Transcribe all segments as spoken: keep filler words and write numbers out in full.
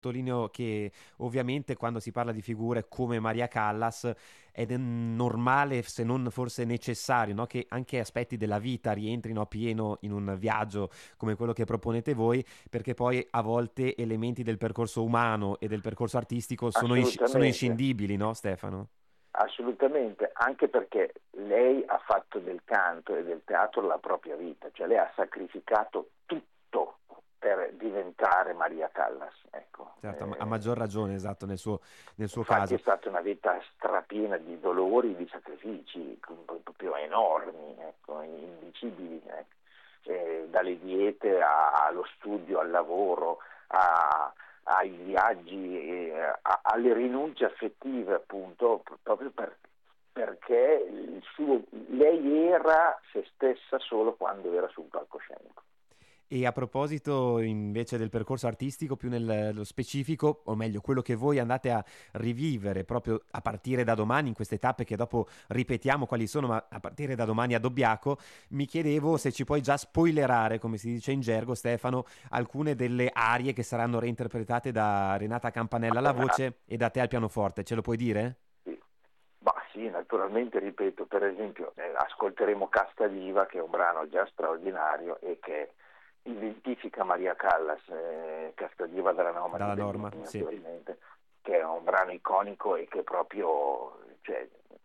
sottolineo che ovviamente quando si parla di figure come Maria Callas ed è normale, se non forse necessario, no? Che anche aspetti della vita rientrino a pieno in un viaggio come quello che proponete voi, perché poi a volte elementi del percorso umano e del percorso artistico sono, insci- sono Assolutamente. inscindibili, no Stefano? Assolutamente, anche perché lei ha fatto del canto e del teatro la propria vita, cioè lei ha sacrificato tutto per diventare Maria Callas, ecco. Certo, a ma- a maggior Eh, ragione, esatto, nel suo, nel suo infatti è caso. stata una vita strapiena di dolori, di sacrifici com- proprio enormi, ecco, indicibili, ecco. Eh, dalle diete a- allo studio, al lavoro, a- ai viaggi, eh, a- alle rinunce affettive, appunto, p- proprio per- perché il suo- lei era se stessa solo quando era sul palcoscenico. E a proposito invece del percorso artistico, più nello specifico, o meglio, quello che voi andate a rivivere proprio a partire da domani, in queste tappe che dopo ripetiamo quali sono, ma a partire da domani a Dobbiaco, mi chiedevo se ci puoi già spoilerare, come si dice in gergo, Stefano, alcune delle arie che saranno reinterpretate da Renata Campanella alla voce e da te al pianoforte. Ce lo puoi dire? Sì. Ma sì, naturalmente, ripeto, per esempio, eh, ascolteremo Casta Diva, che è un brano già straordinario e che identifica Maria Callas, eh, Casta Diva della Norma di Dalla Bellini, norma, sì. naturalmente, che è un brano iconico e che proprio, cioè,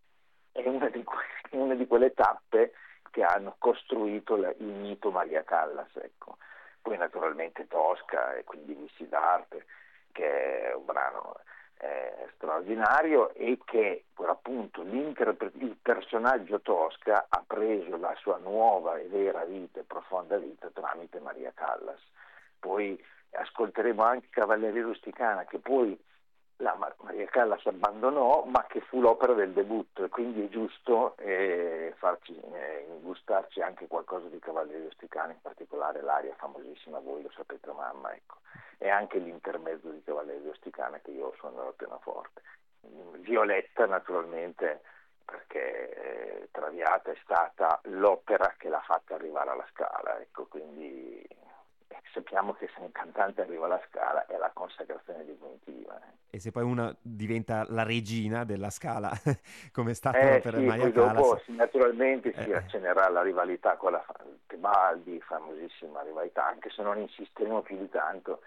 è una di, que- una di quelle tappe che hanno costruito la- il mito Maria Callas, ecco. Poi naturalmente Tosca e quindi Missi d'arte, che è un brano eh, straordinario e che per appunto l'interpre- il personaggio Tosca ha preso la sua nuova e vera vita e profonda vita tramite Maria Callas. Poi ascolteremo anche Cavalleria Rusticana, che poi la Maria Callas abbandonò, ma che fu l'opera del debutto, e quindi è giusto eh, farci, eh, gustarci anche qualcosa di Cavalleria Rusticana, in particolare l'aria famosissima Voi lo sapete mamma, ecco, e anche l'intermezzo di Cavalleria Rusticana che io suono al pianoforte. Violetta naturalmente, perché eh, Traviata è stata l'opera che l'ha fatta arrivare alla Scala, ecco, quindi eh, sappiamo che se un cantante arriva alla Scala è la consacrazione definitiva. Eh. E se poi una diventa la regina della Scala, come è stato Eh per sì, Maria poi Callas, dopo sì, naturalmente si eh, accenerà la rivalità con la fa- Tebaldi, famosissima rivalità, anche se non insisteremo più di tanto,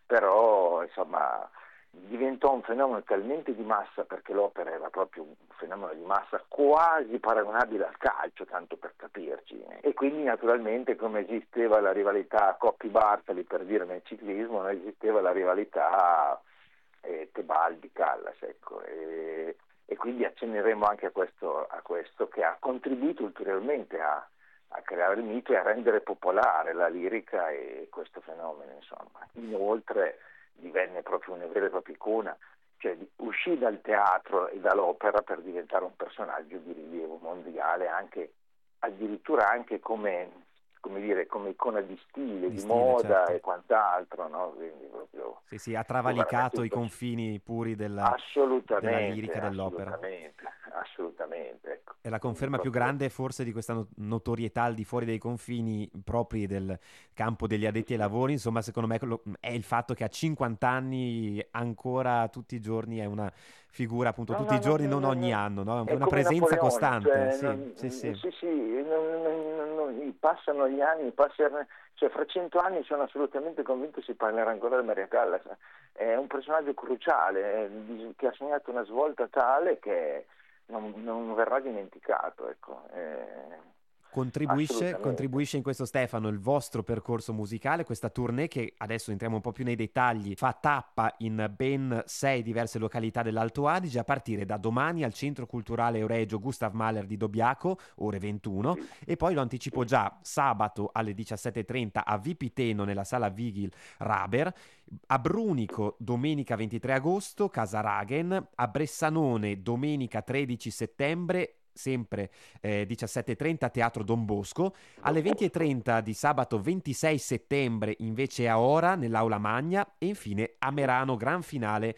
però insomma diventò un fenomeno talmente di massa, perché l'opera era proprio un fenomeno di massa quasi paragonabile al calcio, tanto per capirci, e quindi naturalmente come esisteva la rivalità Coppi-Bartali, per dire, nel ciclismo, non esisteva la rivalità eh, Tebaldi-Callas, ecco. E, e quindi accenneremo anche a questo, a questo che ha contribuito ulteriormente a, a creare il mito e a rendere popolare la lirica e questo fenomeno, insomma. Inoltre divenne proprio una vera e propria icona, cioè uscì dal teatro e dall'opera per diventare un personaggio di rilievo mondiale, anche, addirittura anche come, come dire, come icona di stile, di di stile, moda certo. e quant'altro, no? Quindi proprio Sì, sì, ha fu veramente travalicato un i personaggio. confini puri della, della Assolutamente, lirica dell'opera. assolutamente, assolutamente, ecco. È la Quindi conferma più proprio grande forse di questa no- notorietà al di fuori dei confini propri del campo degli sì, addetti ai sì, lavori, insomma, secondo me quello- è il fatto che a cinquanta anni ancora tutti i giorni è una figura, appunto, no, tutti no, i no, giorni, no, non no, ogni no. anno, no? È È una come presenza Napoleone, costante, cioè, sì, non- sì, sì. sì, sì, non- non- non- non- passano gli anni, passano- cioè fra cento anni sono assolutamente convinto si parlerà ancora di Maria Callas. È un personaggio cruciale, eh, che ha segnato una svolta tale che non, non verrà dimenticato, ecco. Eh, Contribuisce, assolutamente. contribuisce in questo Stefano il vostro percorso musicale, questa tournée che adesso entriamo un po' più nei dettagli, fa tappa in ben sei diverse località dell'Alto Adige a partire da domani al Centro Culturale Euregio Gustav Mahler di Dobbiaco, ore ventuno, Sì, e poi lo anticipo sì. già sabato alle diciassette e trenta a Vipiteno nella sala Vigil Raber, a Brunico domenica ventitré agosto, Casa Ragen, a Bressanone domenica tredici settembre, sempre eh, diciassette e trenta Teatro Don Bosco, alle Don venti e Bosco. trenta di sabato ventisei settembre invece a Ora nell'Aula Magna e infine a Sì. Merano gran finale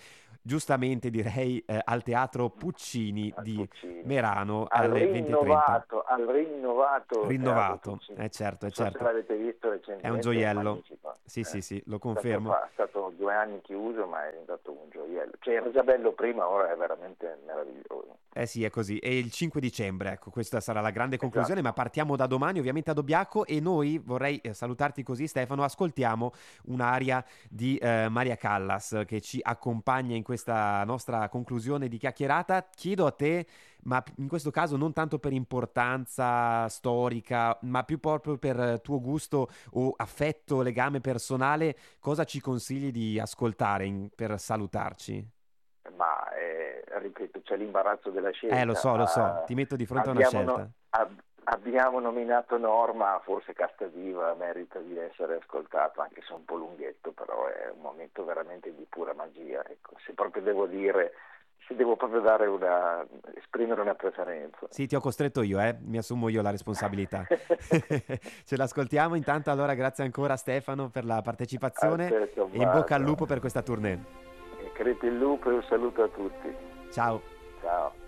giustamente direi eh, al Teatro Puccini al di Puccini. Merano Al alle venti e trenta. rinnovato, al rinnovato Teatro Rinnovato, Puccini. è certo, è Non so se certo. l'avete visto È un recentemente, è gioiello. magnifico. Sì, Eh, sì, sì, lo È stato, confermo. fa- è stato due anni chiuso, ma è diventato un gioiello. Cioè era già bello prima, ora è veramente meraviglioso. Eh sì, è così. E il cinque dicembre, ecco, questa sarà la grande conclusione, ma Esatto. partiamo da domani ovviamente a Dobbiaco e noi, vorrei eh, salutarti così Stefano, ascoltiamo un'aria di eh, Maria Callas che ci accompagna in questa nostra conclusione di chiacchierata. Chiedo a te, ma p- in questo caso non tanto per importanza storica, ma più proprio per eh, tuo gusto o affetto, legame personale, cosa ci consigli di ascoltare in- per salutarci? Ma eh, ripeto, c'è l'imbarazzo della Eh, lo scelta. so, lo so, Ah, ti metto di fronte a una abbiamo, no- scelta. ab- abbiamo nominato Norma, forse Castaviva merita di essere ascoltato, anche se è un po' lunghetto, però è un momento veramente di pura magia. Ecco. Se proprio devo dire, se devo proprio dare una, esprimere una preferenza. Sì, ti ho costretto io, eh? Mi assumo io la responsabilità. Ce l'ascoltiamo intanto, allora grazie ancora Stefano per la A partecipazione te, e in bocca al Tommaso. lupo per questa tournée. E crepi il lupo e un saluto a tutti. Ciao.